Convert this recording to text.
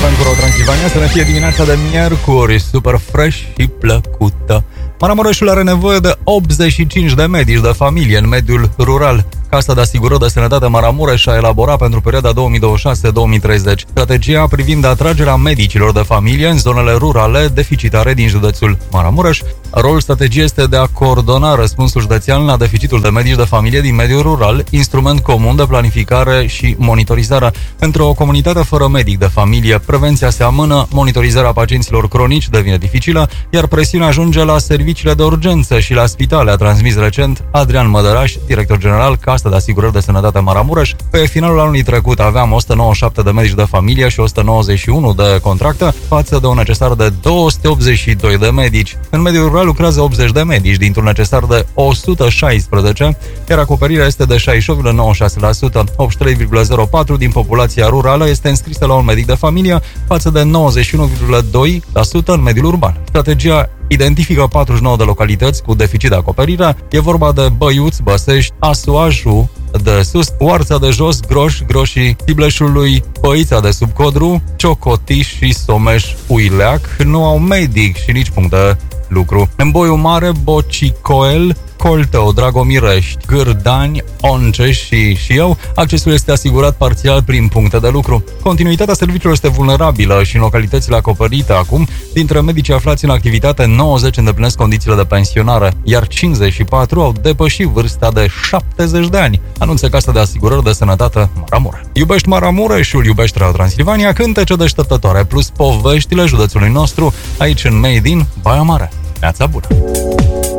pentru Transilvania, să ne fie dimineața de miercuri, super fresh și plăcută. Maramureșul are nevoie de 85 de medici de familie în mediul rural. Casa de Asigurări de Sănătate Maramureș a elaborat pentru perioada 2026-2030 strategia privind atragerea medicilor de familie în zonele rurale deficitare din județul Maramureș. Rolul strategiei este de a coordona răspunsul județean la deficitul de medici de familie din mediul rural, instrument comun de planificare și monitorizare. Într-o comunitate fără medic de familie, prevenția se amână, monitorizarea pacienților cronici devine dificilă, iar presiunea ajunge la serviciile de urgență și la spitale, a transmis recent Adrian Mădăraș, director general Casa de Asigurări de Sănătate Maramureș. Pe finalul anului trecut aveam 197 de medici de familie și 191 de contracte, față de un necesar de 282 de medici. În mediul rural lucrează 80 de medici, dintr-un necesar de 116, iar acoperirea este de 68,96%. 83,04% din populația rurală este înscrisă la un medic de familie, față de 91,2% în mediul urban. Strategia identifică 49 de localități cu deficit de acoperire. E vorba de Băiuț, Băsești, Asuașu de Sus, Oarța de Jos, Groș, Groșii Tibleșului, Păița de sub Codru, Ciocotiș și Someș Uileac nu au medic și nici punct de lucru. În Boiu Mare, Bocicoel, Coltău, Dragomirești, Gârdani, Onceș și eu, accesul este asigurat parțial prin puncte de lucru. Continuitatea serviciilor este vulnerabilă și în localitățile acoperite acum, dintre medicii aflați în activitate, 90 îndeplinesc condițiile de pensionare, iar 54 au depășit vârsta de 70 de ani, anunță Casa de Asigurări de Sănătate Maramureș. Iubești Maramureșul, iubești Transilvania, cântece deșteptătoare plus poveștile județului nostru, aici în Made in Baia Mare. Neața bună!